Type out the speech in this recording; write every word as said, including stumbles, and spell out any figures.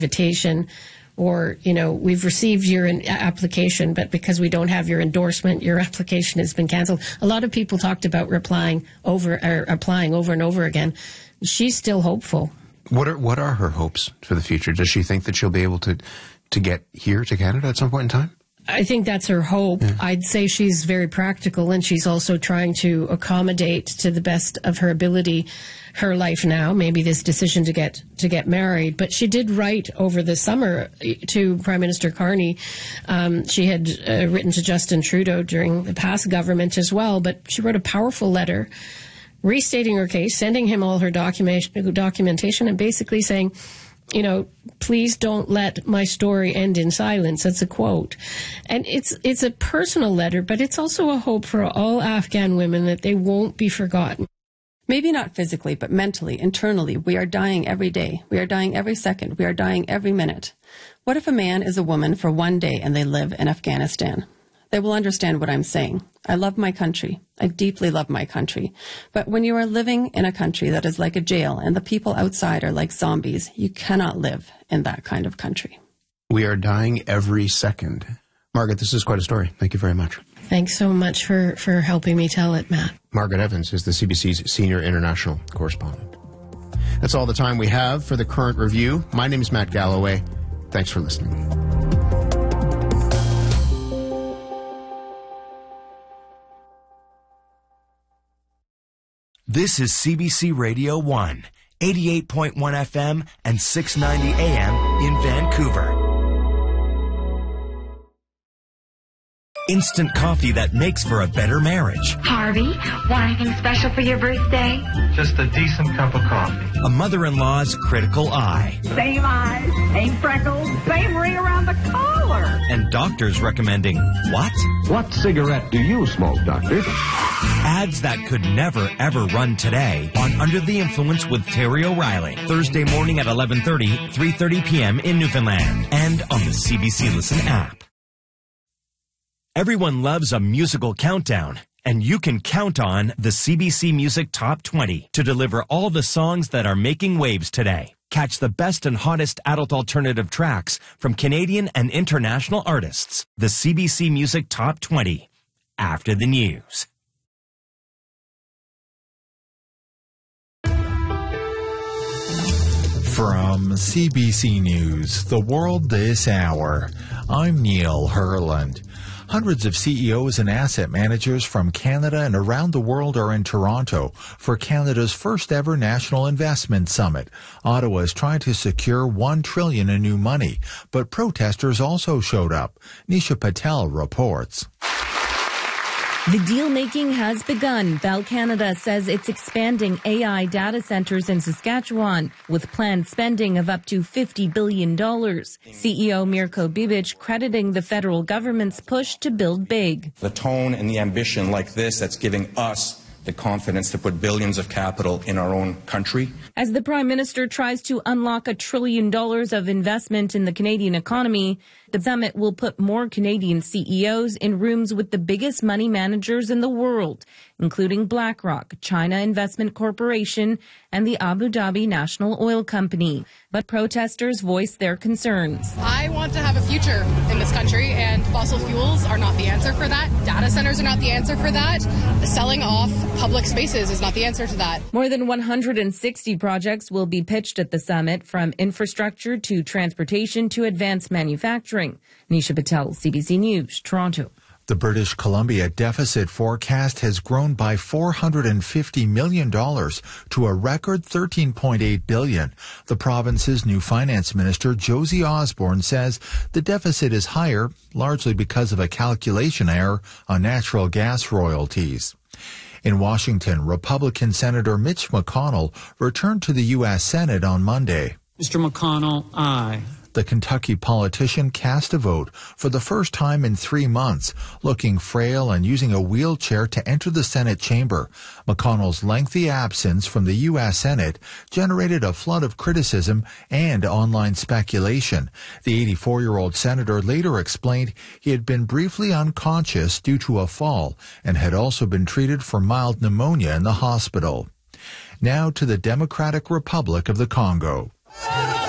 invitation, or, you know, we've received your in- application, but because we don't have your endorsement, your application has been canceled. A lot of people talked about replying over or applying over and over again. She's still hopeful. What are what are her hopes for the future? Does she think that she'll be able to to get here to Canada at some point in time? I think that's her hope. Yeah. I'd say she's very practical, and she's also trying to accommodate to the best of her ability her life now, maybe this decision to get to get married. But she did write over the summer to Prime Minister Carney. Um, she had uh, written to Justin Trudeau during the past government as well, but she wrote a powerful letter restating her case, sending him all her document, documentation, and basically saying, you know, please don't let my story end in silence. That's a quote. And it's it's a personal letter, but it's also a hope for all Afghan women that they won't be forgotten. Maybe not physically, but mentally, internally, we are dying every day. We are dying every second. We are dying every minute. What if a man is a woman for one day and they live in Afghanistan? They will understand what I'm saying. I love my country. I deeply love my country. But when you are living in a country that is like a jail and the people outside are like zombies, you cannot live in that kind of country. We are dying every second. Margaret, this is quite a story. Thank you very much. Thanks so much for, for helping me tell it, Matt. Margaret Evans is the C B C's senior international correspondent. That's all the time we have for the Current Review. My name is Matt Galloway. Thanks for listening. This is C B C Radio one, eighty-eight point one F M and six ninety A M in Vancouver. Instant coffee that makes for a better marriage. Harvey, want anything special for your birthday? Just a decent cup of coffee. A mother-in-law's critical eye. Same eyes, same freckles, same ring around the collar. And doctors recommending what? What cigarette do you smoke, doctor? Ads that could never, ever run today on Under the Influence with Terry O'Reilly. Thursday morning at eleven thirty, three thirty p.m. in Newfoundland. And on the C B C Listen app. Everyone loves a musical countdown, and you can count on the C B C Music Top twenty to deliver all the songs that are making waves today. Catch the best and hottest adult alternative tracks from Canadian and international artists. The C B C Music Top twenty. After the news. From C B C News, The World This Hour, I'm Neil Herland. Hundreds of C E Os and asset managers from Canada and around the world are in Toronto for Canada's first ever National Investment Summit. Ottawa is trying to secure one trillion dollars in new money, but protesters also showed up. Nisha Patel reports. The deal-making has begun. Bell Canada says it's expanding A I data centers in Saskatchewan with planned spending of up to fifty billion dollars. C E O Mirko Bibic crediting the federal government's push to build big. The tone and the ambition like this that's giving us the confidence to put billions of capital in our own country. As the Prime Minister tries to unlock a trillion dollars of investment in the Canadian economy, the summit will put more Canadian C E Os in rooms with the biggest money managers in the world, including BlackRock, China Investment Corporation, and the Abu Dhabi National Oil Company. But protesters voiced their concerns. I want to have a future in this country, and fossil fuels are not the answer for that. Data centers are not the answer for that. Selling off public spaces is not the answer to that. More than one hundred sixty projects will be pitched at the summit, from infrastructure to transportation to advanced manufacturing. Nisha Patel, C B C News, Toronto. The British Columbia deficit forecast has grown by four hundred fifty million dollars to a record thirteen point eight billion dollars. The province's new finance minister, Josie Osborne, says the deficit is higher largely because of a calculation error on natural gas royalties. In Washington, Republican Senator Mitch McConnell returned to the U S Senate on Monday. Mister McConnell, aye. The Kentucky politician cast a vote for the first time in three months, looking frail and using a wheelchair to enter the Senate chamber. McConnell's lengthy absence from the U S Senate generated a flood of criticism and online speculation. The eighty-four-year-old senator later explained he had been briefly unconscious due to a fall and had also been treated for mild pneumonia in the hospital. Now to the Democratic Republic of the Congo.